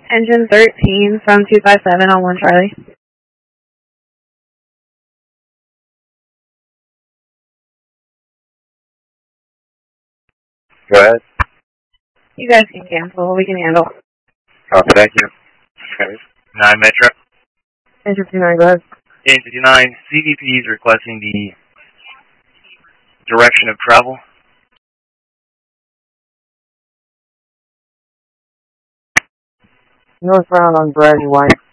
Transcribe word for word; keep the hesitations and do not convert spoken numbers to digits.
Engine thirteen from two five seven on one Charlie. Go ahead. You guys can cancel. We can handle. Oh, thank you. Okay. nine Metro. Engine fifty-nine, go ahead. Engine fifty-nine, C V P is requesting the direction of travel. Northbound on Bragg White.